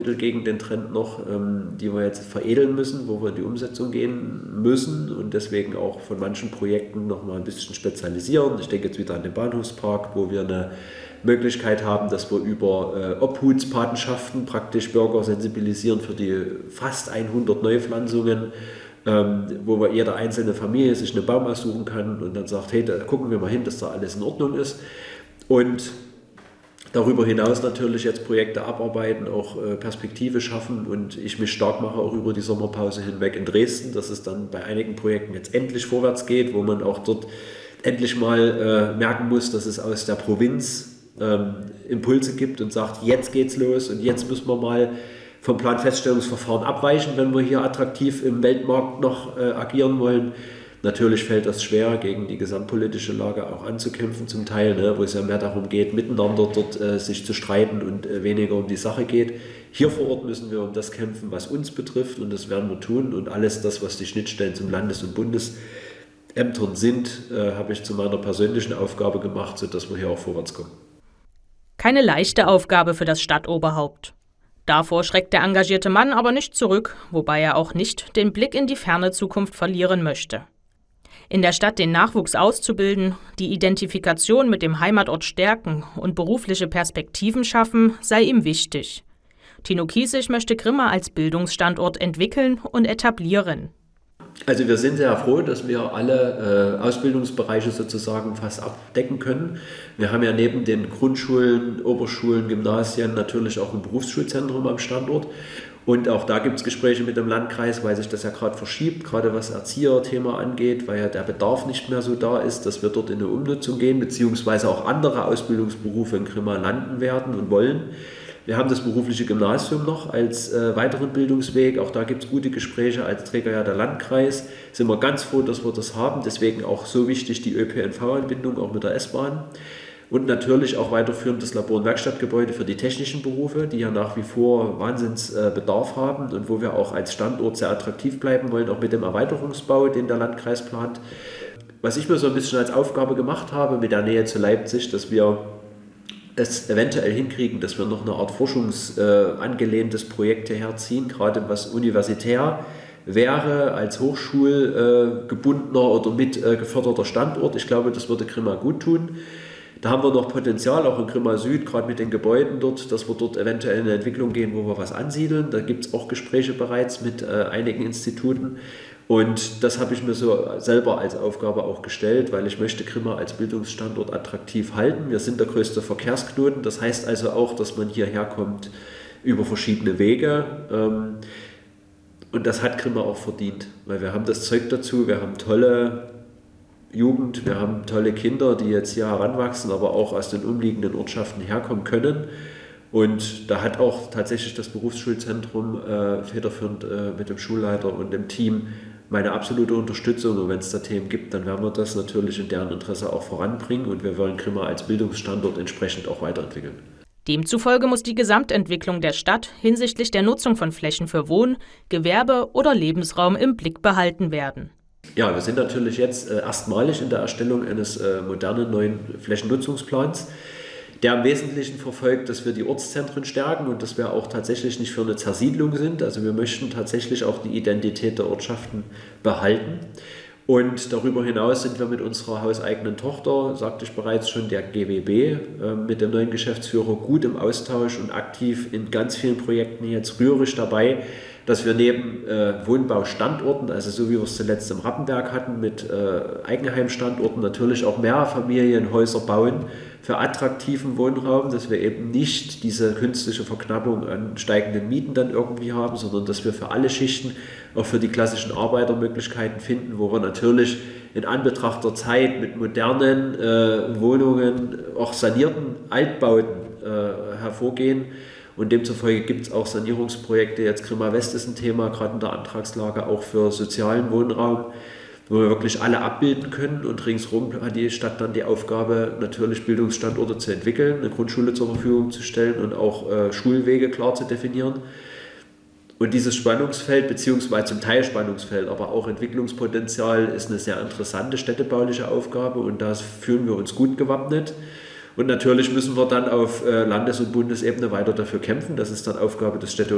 gegen den Trend noch, die wir jetzt veredeln müssen, wo wir in die Umsetzung gehen müssen und deswegen auch von manchen Projekten noch mal ein bisschen spezialisieren. Ich denke jetzt wieder an den Bahnhofspark, wo wir eine Möglichkeit haben, dass wir über Obhutspatenschaften praktisch Bürger sensibilisieren für die fast 100 Neupflanzungen, wo wir jede einzelne Familie sich einen Baum aussuchen kann und dann sagt, hey, da gucken wir mal hin, dass da alles in Ordnung ist. Und darüber hinaus natürlich jetzt Projekte abarbeiten, auch Perspektive schaffen und ich mich stark mache auch über die Sommerpause hinweg in Dresden, dass es dann bei einigen Projekten jetzt endlich vorwärts geht, wo man auch dort endlich mal merken muss, dass es aus der Provinz Impulse gibt und sagt, jetzt geht's los und jetzt müssen wir mal vom Planfeststellungsverfahren abweichen, wenn wir hier attraktiv im Weltmarkt noch agieren wollen. Natürlich fällt das schwer, gegen die gesamtpolitische Lage auch anzukämpfen zum Teil, ne, wo es ja mehr darum geht, miteinander dort sich zu streiten und weniger um die Sache geht. Hier vor Ort müssen wir um das kämpfen, was uns betrifft und das werden wir tun. Und alles das, was die Schnittstellen zum Landes- und Bundesämtern sind, habe ich zu meiner persönlichen Aufgabe gemacht, sodass wir hier auch vorwärts kommen. Keine leichte Aufgabe für das Stadtoberhaupt. Davor schreckt der engagierte Mann aber nicht zurück, wobei er auch nicht den Blick in die ferne Zukunft verlieren möchte. In der Stadt den Nachwuchs auszubilden, die Identifikation mit dem Heimatort stärken und berufliche Perspektiven schaffen, sei ihm wichtig. Tino Kiesig möchte Grimma als Bildungsstandort entwickeln und etablieren. Also wir sind sehr froh, dass wir alle Ausbildungsbereiche sozusagen fast abdecken können. Wir haben ja neben den Grundschulen, Oberschulen, Gymnasien natürlich auch ein Berufsschulzentrum am Standort. Und auch da gibt es Gespräche mit dem Landkreis, weil sich das ja gerade verschiebt, gerade was Erzieherthema angeht, weil ja der Bedarf nicht mehr so da ist, dass wir dort in eine Umnutzung gehen, beziehungsweise auch andere Ausbildungsberufe in Grimma landen werden und wollen. Wir haben das berufliche Gymnasium noch als weiteren Bildungsweg. Auch da gibt es gute Gespräche, als Träger ja der Landkreis. Sind wir ganz froh, dass wir das haben. Deswegen auch so wichtig die ÖPNV-Anbindung, auch mit der S-Bahn. Und natürlich auch weiterführend das Labor- und Werkstattgebäude für die technischen Berufe, die ja nach wie vor Wahnsinnsbedarf haben und wo wir auch als Standort sehr attraktiv bleiben wollen, auch mit dem Erweiterungsbau, den der Landkreis plant. Was ich mir so ein bisschen als Aufgabe gemacht habe mit der Nähe zu Leipzig, dass wir es eventuell hinkriegen, dass wir noch eine Art forschungsangelehntes Projekt hierher ziehen, gerade was universitär wäre, als hochschulgebundener oder mit geförderter Standort. Ich glaube, das würde Grimma gut tun. Da haben wir noch Potenzial, auch in Grimma Süd, gerade mit den Gebäuden dort, dass wir dort eventuell in eine Entwicklung gehen, wo wir was ansiedeln. Da gibt es auch Gespräche bereits mit einigen Instituten. Und das habe ich mir so selber als Aufgabe auch gestellt, weil ich möchte Grimma als Bildungsstandort attraktiv halten. Wir sind der größte Verkehrsknoten. Das heißt also auch, dass man hierher kommt über verschiedene Wege. Und das hat Grimma auch verdient, weil wir haben das Zeug dazu. Wir haben tolle Jugend, wir haben tolle Kinder, die jetzt hier heranwachsen, aber auch aus den umliegenden Ortschaften herkommen können. Und da hat auch tatsächlich das Berufsschulzentrum federführend mit dem Schulleiter und dem Team meine absolute Unterstützung. Und wenn es da Themen gibt, dann werden wir das natürlich in deren Interesse auch voranbringen. Und wir wollen Grimma als Bildungsstandort entsprechend auch weiterentwickeln. Demzufolge muss die Gesamtentwicklung der Stadt hinsichtlich der Nutzung von Flächen für Wohn-, Gewerbe- oder Lebensraum im Blick behalten werden. Ja, wir sind natürlich jetzt erstmalig in der Erstellung eines modernen neuen Flächennutzungsplans, der im Wesentlichen verfolgt, dass wir die Ortszentren stärken und dass wir auch tatsächlich nicht für eine Zersiedlung sind. Also wir möchten tatsächlich auch die Identität der Ortschaften behalten. Und darüber hinaus sind wir mit unserer hauseigenen Tochter, sagte ich bereits schon, der GWB, mit dem neuen Geschäftsführer gut im Austausch und aktiv in ganz vielen Projekten jetzt rührig dabei, dass wir neben Wohnbaustandorten, also so wie wir es zuletzt im Rappenberg hatten, mit Eigenheimstandorten natürlich auch Mehrfamilienhäuser bauen für attraktiven Wohnraum, dass wir eben nicht diese künstliche Verknappung an steigenden Mieten dann irgendwie haben, sondern dass wir für alle Schichten, auch für die klassischen Arbeitermöglichkeiten finden, wo wir natürlich in Anbetracht der Zeit mit modernen Wohnungen, auch sanierten Altbauten hervorgehen. Und demzufolge gibt es auch Sanierungsprojekte. Jetzt Grimma West ist ein Thema, gerade in der Antragslage auch für sozialen Wohnraum, wo wir wirklich alle abbilden können. Und ringsherum hat die Stadt dann die Aufgabe, natürlich Bildungsstandorte zu entwickeln, eine Grundschule zur Verfügung zu stellen und auch Schulwege klar zu definieren. Und dieses Spannungsfeld, beziehungsweise zum Teil Spannungsfeld, aber auch Entwicklungspotenzial ist eine sehr interessante städtebauliche Aufgabe und da fühlen wir uns gut gewappnet. Und natürlich müssen wir dann auf Landes- und Bundesebene weiter dafür kämpfen. Das ist dann Aufgabe des Städte-